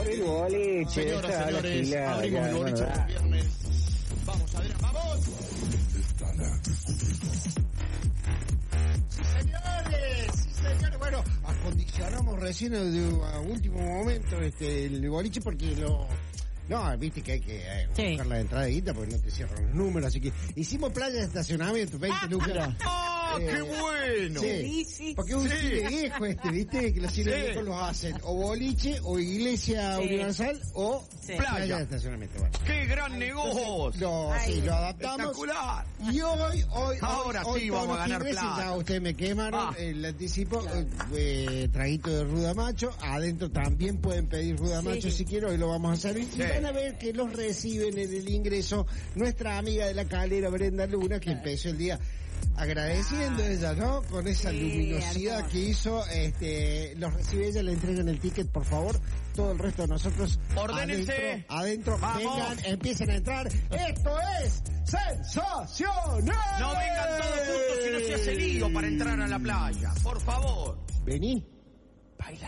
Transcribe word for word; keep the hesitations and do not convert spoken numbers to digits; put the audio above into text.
abrir el boliche. Señoras, esa, señores, fila, abrimos ya, el boliche bueno, el viernes. Vamos, Adrián, vamos. Sí, señores, sí, señores. Bueno, acondicionamos recién de, a último momento este el boliche porque lo... No, viste que hay que eh, Sí. buscar la entrada de guita porque no te cierran los números, así que hicimos playa de estacionamiento, veinte lucas. ¡Ah, Eh, qué bueno! Sí, Sí, sí. porque es un Sí. cine viejo este, viste, que los cines Sí. viejos los hacen o boliche, o iglesia Sí. universal, o Sí. playa Playa. de estacionamiento. Bueno, ¡Qué gran negocio! lo, Ay, sí, lo adaptamos. ¡Espectacular! Y hoy, hoy, Ahora hoy, sí hoy vamos todos a ganar los ingresos, plata. ya ustedes me quemaron Ah. el anticipo, eh, eh, traguito de ruda macho, adentro también pueden pedir ruda Sí. macho si quieren, hoy lo vamos a hacer. Y Sí. van a ver que los reciben en el ingreso nuestra amiga de la calera, Brenda Luna, que empezó el día agradeciendo ella, ¿no? Con esa Sí, luminosidad hermoso. que hizo, este, los recibe ella, le entregan el ticket, por favor. Todo el resto de nosotros Ordénense. adentro, adentro, Vamos. vengan, empiecen a entrar. Esto es sensacional. No vengan todos juntos si no se hace lío para entrar a la playa. Por favor. Vení. Baila.